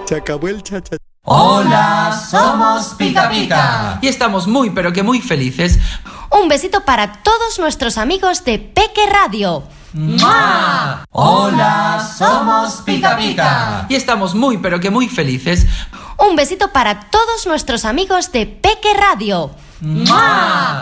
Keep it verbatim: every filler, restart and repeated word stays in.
Se acabó el cha-cha. Hola, somos Pica Pica y estamos muy pero que muy felices. Un besito para todos nuestros amigos de Peque Radio. ¡Mua! Hola, somos Pica Pica y estamos muy pero que muy felices. Un besito para todos nuestros amigos de Peque Radio. ¡Mua!